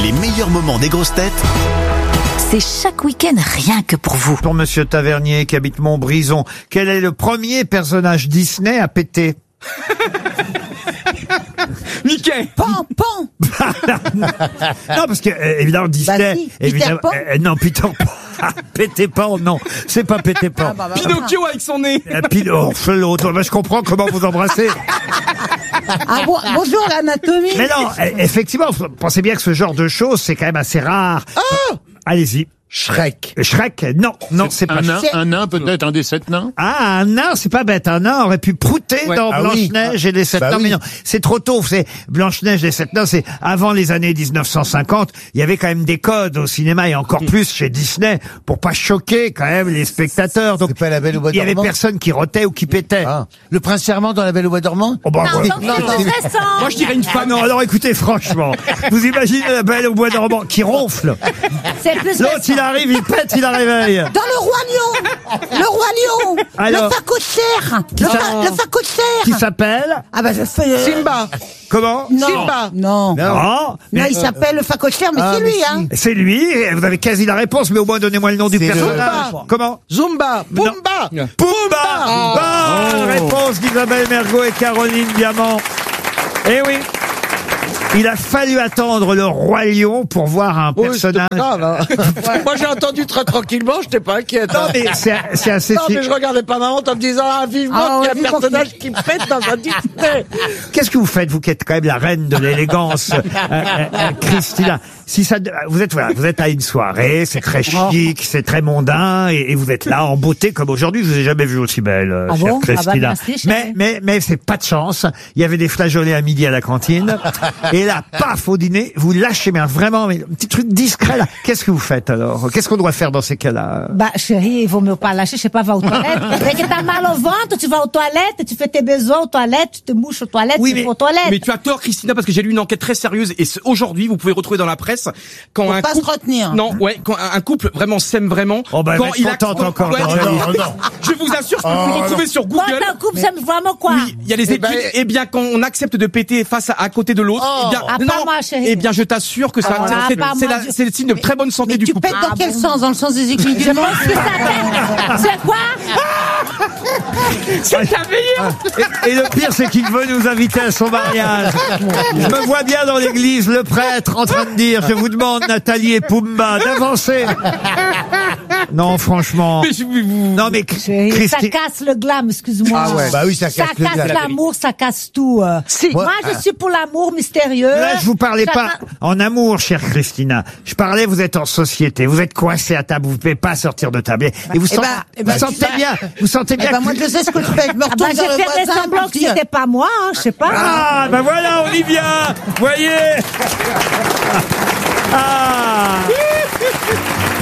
Les meilleurs moments des grosses têtes. C'est chaque week-end rien que pour vous. Pour Monsieur Tavernier qui habite Montbrison, quel est le premier personnage Disney à péter? Mickey. Pan. Non, parce que évidemment Disney, si, évidemment, Peter Pan. non Peter Pan, Péter Pan, non, c'est pas Péter Pan. Pinocchio avec son nez. L'autre, je comprends comment vous embrassez. Ah bon, bonjour l'anatomie. Mais non, effectivement, vous pensez bien que ce genre de choses, c'est quand même assez rare. Allez-y. Shrek. Shrek, non, c'est pas Un nain, peut-être, un des 7 nains. Ah, un nain, c'est pas bête. Un nain aurait pu prouter dans Ah oui. Blanche-Neige et les 7 Bah nains. oui. Mais non, c'est trop tôt. C'est Blanche-Neige et les 7 nains, c'est avant les années 1950. Il y avait quand même des codes au cinéma et encore plus chez Disney pour pas choquer quand même les spectateurs. Donc, C'est pas La Belle au Bois il y avait dormant. personne qui rotait ou qui pétait. Ah. Le prince charmant dans La Belle au Bois dormant. Oh, bah, ouais. Moi, je dirais une Ah femme. non, alors écoutez, franchement, vous imaginez La Belle au Bois dormant qui ronfle. C'est plus L'autre, il arrive, il pète, il la réveille. dans le roi lion. Le roi lion. Alors, le facochère. Le facochère. qui s'appelle Ah bah je fais Simba. comment? Non. Simba. Non. Non, Non, il s'appelle le facochère, mais c'est mais lui, hein. c'est lui. Vous avez quasi la réponse, mais au moins donnez-moi le nom du C'est le- personnage. Zumba. Comment? Zumba. Pumba. Pumba. Bonne réponse d'Isabelle Mergo et Caroline Diamant. Eh oui. Il a fallu attendre le roi lion pour voir un Oui, personnage. c'était grave, hein. Moi, j'ai entendu très tranquillement, j'étais pas inquiète. Non, hein. mais c'est assez. Non, mais je regardais pas ma honte en me disant, vivement Ah, qu'il y a ouais, un vivement personnage qui pète dans un Disney. Qu'est-ce que vous faites, vous qui êtes quand même la reine de l'élégance, Christina? Si ça, vous êtes à une soirée, c'est très chic, c'est très mondain, et vous êtes là en beauté comme aujourd'hui. Je vous ai jamais vu aussi belle, Ah chère bon? Ah bah, Christina. merci, chérie. mais c'est pas de chance. Il y avait des flageolets à midi à la cantine, et là, paf, au dîner, vous lâchez, mais vraiment, mais un petit truc discret là. Qu'est-ce que vous faites alors? Qu'est-ce qu'on doit faire dans ces cas-là? Bah, chérie, il vaut mieux pas lâcher, je sais pas, va aux toilettes. Dès que t'as mal au ventre, tu vas aux toilettes, tu fais tes besoins aux toilettes, tu te mouches aux toilettes, Oui, tu mais- vas aux toilettes. Mais tu as tort, Christina, parce que j'ai lu une enquête très sérieuse et aujourd'hui, vous pouvez retrouver dans la presse quand un pas couple, se retenir. non, ouais, quand un couple vraiment s'aime vraiment, Oh, bah, elle va quand être contente encore. ouais, Non, je vous assure, je peux vous le retrouver sur Quand Google. un couple, c'est vraiment quoi? Oui, il y a les études. ben, Eh bien, quand on accepte de péter face à côté de l'autre, eh bien, Ah, pas moi, chérie. eh bien, je t'assure que ça, Ah, c'est pas c'est moi, la- c'est le signe de très bonne santé Mais du tu couple. pètes dans Ah quel bon? sens? Dans le sens des aiguilles du monde? C'est quoi? C'est ta meilleure. Et le pire, c'est qu'il veut nous inviter à son mariage. Je me vois bien dans l'église, le prêtre en train de dire, je vous demande, Nathalie et Pumba, d'avancer. Non, franchement. Mais je vais vous. Non, mais Chérie, ça casse le glam, excuse-moi. Ah ouais. Bah oui, ça casse le glam. l'amour, ça casse tout. Si. Moi, je suis pour l'amour mystérieux. là, je vous parlais pas Chacun- en amour, chère Christina. Je parlais, vous êtes en société, vous êtes coincé à table, vous pouvez pas sortir de table. Et vous, vous sentez bien, vous sentez bien. Eh ben, que- moi, je sais ce que je fais. Je me Ah bah, retourne j'ai vers le fait des voisin. semblants pour que dire, c'était pas moi, hein, je sais pas. Ah, ben voilà, on y vient. Voyez. Ah.